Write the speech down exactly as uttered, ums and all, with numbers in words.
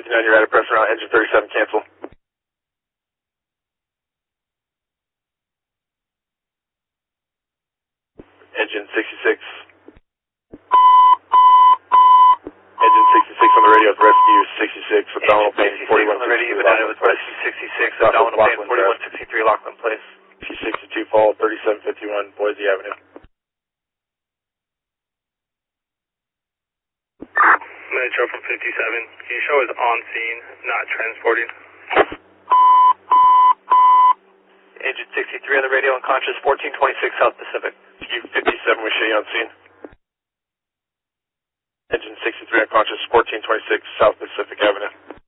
fifty-nine, you're at a press around engine thirty-seven, cancel. Engine sixty-six. Engine sixty-six on the radio with rescue sixty-six, abdominal pain, forty-one on the radio with rescue sixty-six, abdominal pain, forty-one sixty-three, Lockland Place. P sixty-two, fall thirty-seven fifty-one, Boise Avenue. Metro from fifty-seven, can you show us on scene, not transporting? Engine sixty-three on the radio, unconscious, fourteen twenty-six South Pacific. U fifty-seven, we show you on scene. Engine sixty-three, unconscious, fourteen twenty-six South Pacific Avenue.